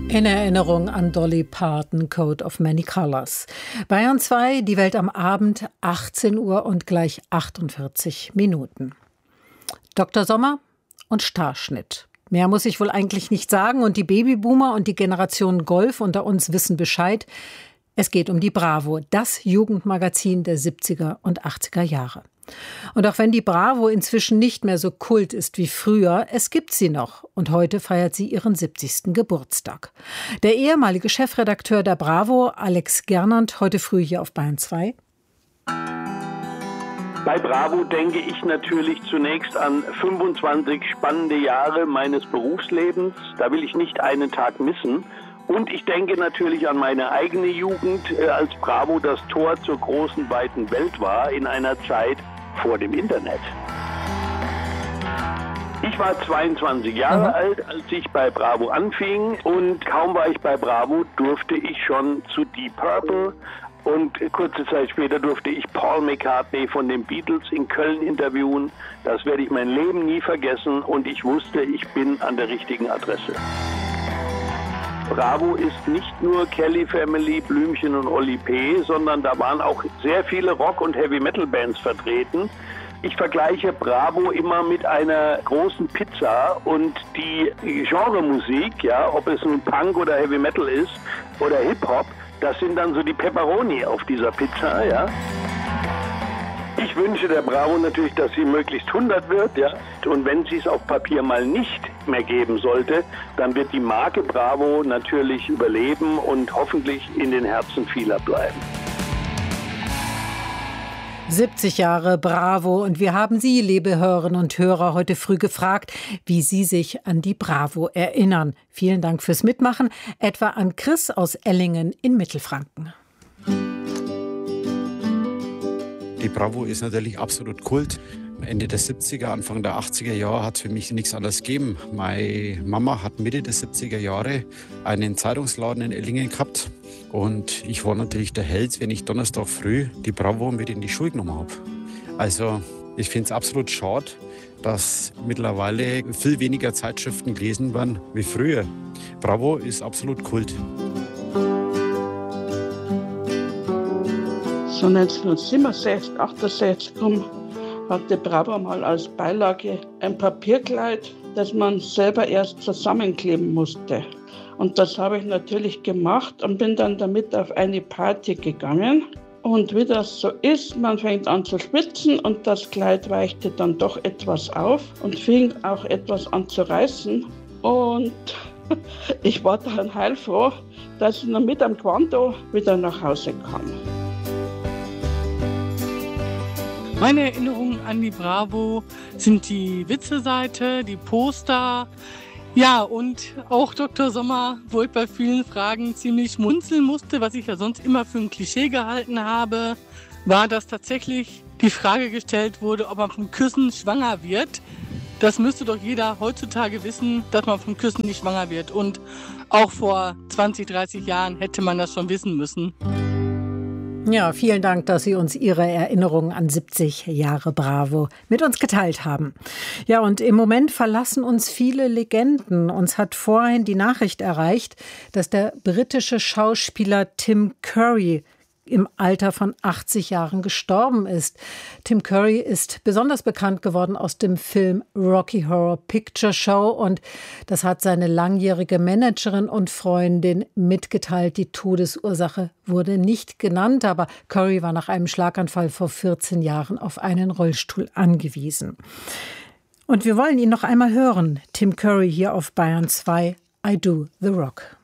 In Erinnerung an Dolly Parton, Coat of Many Colors. Bayern 2, die Welt am Abend, 18 Uhr und gleich 48 Minuten. Dr. Sommer und Starschnitt. Mehr muss ich wohl eigentlich nicht sagen und die Babyboomer und die Generation Golf unter uns wissen Bescheid. Es geht um die Bravo, das Jugendmagazin der 70er und 80er Jahre. Und auch wenn die Bravo inzwischen nicht mehr so Kult ist wie früher, es gibt sie noch. Und heute feiert sie ihren 70. Geburtstag. Der ehemalige Chefredakteur der Bravo, Alex Gernand, heute früh hier auf Bayern 2. Bei Bravo denke ich natürlich zunächst an 25 spannende Jahre meines Berufslebens. Da will ich nicht einen Tag missen. Und ich denke natürlich an meine eigene Jugend, als Bravo das Tor zur großen, weiten Welt war, in einer Zeit vor dem Internet. Ich war 22 Jahre alt, als ich bei Bravo anfing und kaum war ich bei Bravo, durfte ich schon zu Deep Purple und kurze Zeit später durfte ich Paul McCartney von den Beatles in Köln interviewen. Das werde ich mein Leben nie vergessen und ich wusste, ich bin an der richtigen Adresse. Bravo ist nicht nur Kelly Family, Blümchen und Oli P., sondern da waren auch sehr viele Rock- und Heavy-Metal-Bands vertreten. Ich vergleiche Bravo immer mit einer großen Pizza und die Genremusik, ja, ob es nun Punk oder Heavy-Metal ist oder Hip-Hop, das sind dann so die Pepperoni auf dieser Pizza, ja. Ich wünsche der Bravo natürlich, dass sie möglichst 100 wird, ja. Und wenn sie es auf Papier mal nicht mehr geben sollte, dann wird die Marke Bravo natürlich überleben und hoffentlich in den Herzen vieler bleiben. 70 Jahre Bravo und wir haben Sie, liebe Hörerinnen und Hörer, heute früh gefragt, wie Sie sich an die Bravo erinnern. Vielen Dank fürs Mitmachen, etwa an Chris aus Ellingen in Mittelfranken. Die Bravo ist natürlich absolut Kult. Ende der 70er, Anfang der 80er Jahre hat es für mich nichts anderes gegeben. Meine Mama hat Mitte der 70er Jahre einen Zeitungsladen in Ellingen gehabt. Und ich war natürlich der Held, wenn ich Donnerstag früh die Bravo mit in die Schule genommen habe. Also ich finde es absolut schade, dass mittlerweile viel weniger Zeitschriften gelesen werden wie früher. Bravo ist absolut Kult. So 1967, 68 hatte Bravo mal als Beilage ein Papierkleid, das man selber erst zusammenkleben musste. Und das habe ich natürlich gemacht und bin dann damit auf eine Party gegangen. Und wie das so ist, man fängt an zu schwitzen und das Kleid weichte dann doch etwas auf und fing auch etwas an zu reißen. Und ich war dann heilfroh, dass ich noch mit am Quanto wieder nach Hause kam. Meine Erinnerungen an die Bravo sind die Witze-Seite, die Poster. Ja, und auch Dr. Sommer, wo ich bei vielen Fragen ziemlich schmunzeln musste, was ich ja sonst immer für ein Klischee gehalten habe, war, dass tatsächlich die Frage gestellt wurde, ob man vom Küssen schwanger wird. Das müsste doch jeder heutzutage wissen, dass man vom Küssen nicht schwanger wird. Und auch vor 20, 30 Jahren hätte man das schon wissen müssen. Ja, vielen Dank, dass Sie uns Ihre Erinnerungen an 70 Jahre Bravo mit uns geteilt haben. Ja, und im Moment verlassen uns viele Legenden. Uns hat vorhin die Nachricht erreicht, dass der britische Schauspieler Tim Curry im Alter von 80 Jahren gestorben ist. Tim Curry ist besonders bekannt geworden aus dem Film Rocky Horror Picture Show und das hat seine langjährige Managerin und Freundin mitgeteilt. Die Todesursache wurde nicht genannt, aber Curry war nach einem Schlaganfall vor 14 Jahren auf einen Rollstuhl angewiesen. Und wir wollen ihn noch einmal hören. Tim Curry hier auf Bayern 2, I Do the Rock.